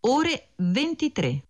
ore 23.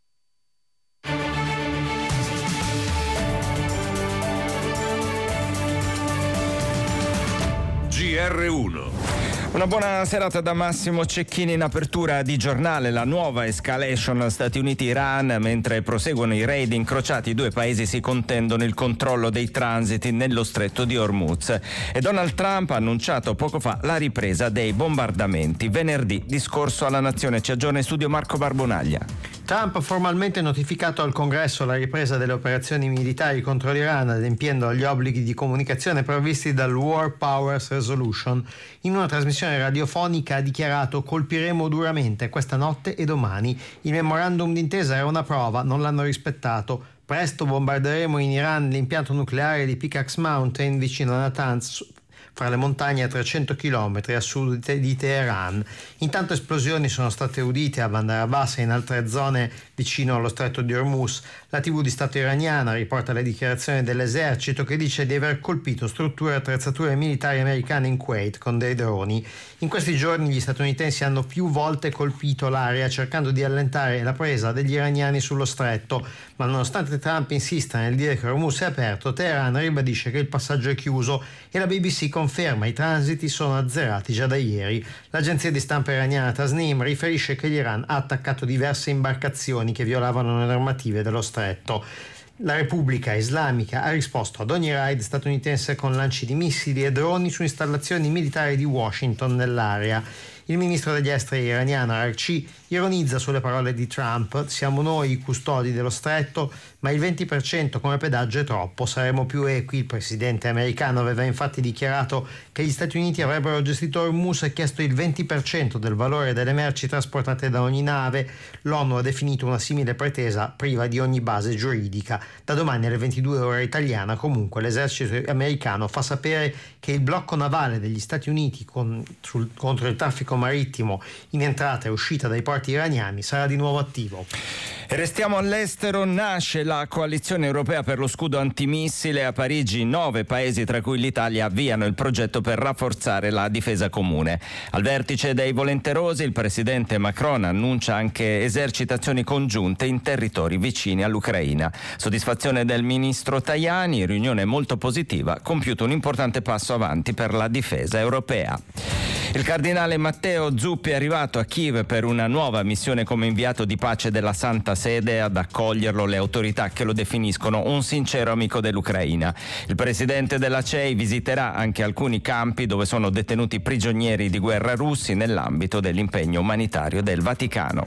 GR1. Una buona serata da Massimo Cecchini. In apertura di giornale la nuova escalation Stati Uniti-Iran. Mentre proseguono i raid incrociati, i due paesi si contendono il controllo dei transiti nello stretto di Hormuz. E Donald Trump ha annunciato poco fa la ripresa dei bombardamenti. Venerdì discorso alla nazione. Ci aggiorna in studio Marco Barbonaglia. Trump ha formalmente notificato al Congresso la ripresa delle operazioni militari contro l'Iran, adempiendo agli obblighi di comunicazione previsti dal War Powers Resolution. In una trasmissione radiofonica ha dichiarato: colpiremo duramente questa notte e domani. Il memorandum d'intesa era una prova, non l'hanno rispettato. Presto bombarderemo in Iran l'impianto nucleare di Pickaxe Mountain vicino a Natanz, fra le montagne a 300 km a sud di Teheran. Intanto esplosioni sono state udite a Bandar Abbas e in altre zone vicino allo stretto di Hormuz. La TV di Stato iraniana riporta le dichiarazioni dell'esercito, che dice di aver colpito strutture e attrezzature militari americane in Kuwait con dei droni. In questi giorni gli statunitensi hanno più volte colpito l'area cercando di allentare la presa degli iraniani sullo stretto, ma nonostante Trump insista nel dire che Hormuz è aperto, Teheran ribadisce che il passaggio è chiuso e la BBC conferma i transiti sono azzerati già da ieri. L'agenzia di stampa iraniana Tasnim riferisce che l'Iran ha attaccato diverse imbarcazioni che violavano le normative dello stretto. La Repubblica Islamica ha risposto ad ogni raid statunitense con lanci di missili e droni su installazioni militari di Washington nell'area. Il ministro degli esteri iraniano Arci ironizza sulle parole di Trump: siamo noi i custodi dello stretto, ma il 20% come pedaggio è troppo, saremo più equi. Il presidente americano aveva infatti dichiarato che gli Stati Uniti avrebbero gestito Hormuz e chiesto il 20% del valore delle merci trasportate da ogni nave. L'ONU ha definito una simile pretesa priva di ogni base giuridica. Da domani alle 22 ore italiana, comunque, l'esercito americano fa sapere che il blocco navale degli Stati Uniti contro il traffico marittimo in entrata e uscita dai porti iraniani sarà di nuovo attivo. E restiamo all'estero. Nasce la coalizione europea per lo scudo antimissile. A Parigi 9 paesi, tra cui l'Italia, avviano il progetto per rafforzare la difesa comune. Al vertice dei volenterosi il presidente Macron annuncia anche esercitazioni congiunte in territori vicini all'Ucraina. Soddisfazione del ministro Tajani, riunione molto positiva, compiuto un importante passo avanti per la difesa europea. Il cardinale Matteo Zuppi è arrivato a Kiev per una nuova missione come inviato di pace della Santa Sede. Ad accoglierlo le autorità che lo definiscono un sincero amico dell'Ucraina. Il presidente della CEI visiterà anche alcuni campi dove sono detenuti prigionieri di guerra russi nell'ambito dell'impegno umanitario del Vaticano.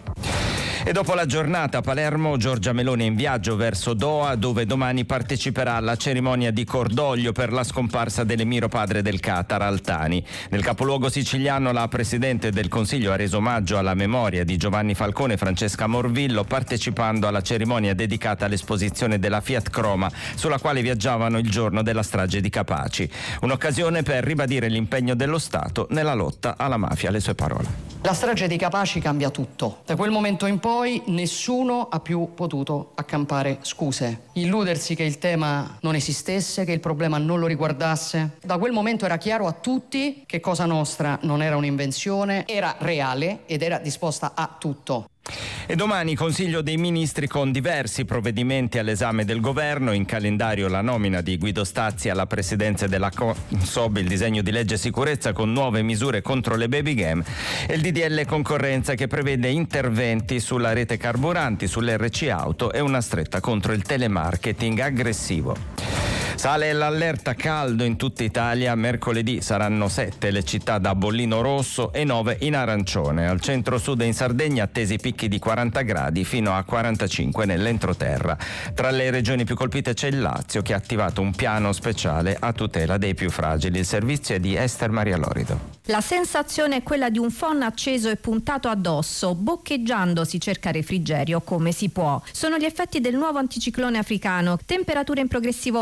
E dopo la giornata a Palermo, Giorgia Meloni è in viaggio verso Doha, dove domani parteciperà alla cerimonia di cordoglio per la scomparsa dell'emiro padre del Qatar, Al Thani. Nel capoluogo siciliano la Presidente del Consiglio ha reso omaggio alla memoria di Giovanni Falcone e Francesca Morvillo, partecipando alla cerimonia dedicata all'esposizione della Fiat Croma, sulla quale viaggiavano il giorno della strage di Capaci. Un'occasione per ribadire l'impegno dello Stato nella lotta alla mafia. Le sue parole. La strage di Capaci cambia tutto. Da quel momento in poi nessuno ha più potuto accampare scuse, illudersi che il tema non esistesse, che il problema non lo riguardasse. Da quel momento era chiaro a tutti che Cosa Nostra non era un'invenzione, era reale ed era disposta a tutto. E domani Consiglio dei Ministri con diversi provvedimenti all'esame del governo. In calendario la nomina di Guido Stazzi alla presidenza della Consob, il disegno di legge sicurezza con nuove misure contro le baby game e il DDL concorrenza che prevede interventi sulla rete carburanti, sull'RC auto e una stretta contro il telemarketing aggressivo. Sale l'allerta caldo in tutta Italia. Mercoledì saranno 7 le città da bollino rosso e 9 in arancione. Al centro-sud e in Sardegna attesi picchi di 40 gradi fino a 45 nell'entroterra. Tra le regioni più colpite c'è il Lazio, che ha attivato un piano speciale a tutela dei più fragili. Il servizio è di Esther Maria Lorido. La sensazione è quella di un phon acceso e puntato addosso. Boccheggiando si cerca refrigerio come si può. Sono gli effetti del nuovo anticiclone africano. Temperature in progressivo aumento.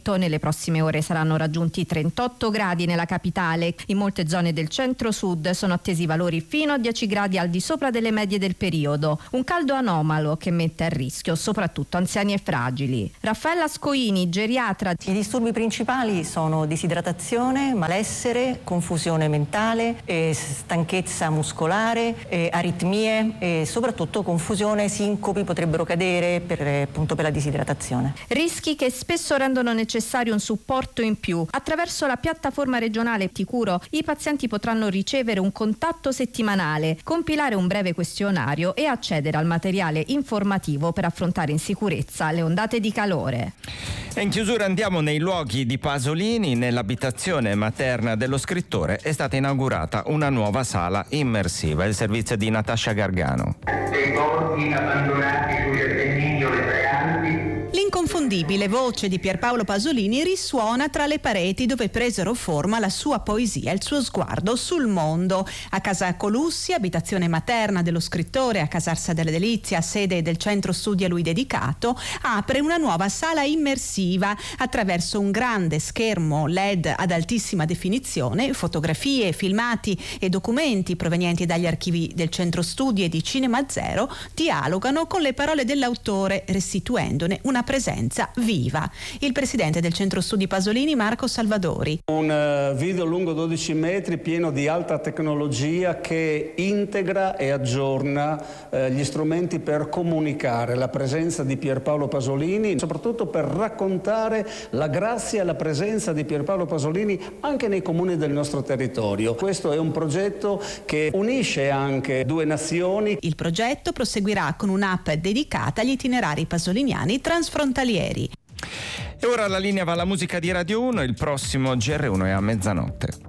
vento. Nelle prossime ore saranno raggiunti 38 gradi nella capitale. In molte zone del centro-sud sono attesi valori fino a 10 gradi al di sopra delle medie del periodo. Un caldo anomalo che mette a rischio soprattutto anziani e fragili. Raffaella Scoini, geriatra. I disturbi principali sono disidratazione, malessere, confusione mentale, stanchezza muscolare, aritmie e soprattutto confusione, sincopi potrebbero cadere per la disidratazione. Rischi che spesso rendono necessario un supporto in più. Attraverso la piattaforma regionale Ticuro i pazienti potranno ricevere un contatto settimanale, compilare un breve questionario e accedere al materiale informativo per affrontare in sicurezza le ondate di calore. E in chiusura andiamo nei luoghi di Pasolini. Nell'abitazione materna dello scrittore è stata inaugurata una nuova sala immersiva, il servizio di Natascia Gargano. Dei borghi abbandonati sugli Appennini oleanti. L'inconfondibile voce di Pierpaolo Pasolini risuona tra le pareti dove presero forma la sua poesia e il suo sguardo sul mondo. A Casa Colussi, abitazione materna dello scrittore, a Casarsa delle Delizie, sede del centro studi a lui dedicato, apre una nuova sala immersiva attraverso un grande schermo LED ad altissima definizione. Fotografie, filmati e documenti provenienti dagli archivi del centro studi e di Cinema Zero dialogano con le parole dell'autore, restituendone una presenza viva. Il presidente del centro studi Pasolini, Marco Salvadori. Un video lungo 12 metri pieno di alta tecnologia che integra e aggiorna gli strumenti per comunicare la presenza di Pierpaolo Pasolini, soprattutto per raccontare la grazia e la presenza di Pierpaolo Pasolini anche nei comuni del nostro territorio. Questo è un progetto che unisce anche due nazioni. Il progetto proseguirà con un'app dedicata agli itinerari pasoliniani transfrontalieri. E ora la linea va alla musica di Radio 1, il prossimo GR1 è a mezzanotte.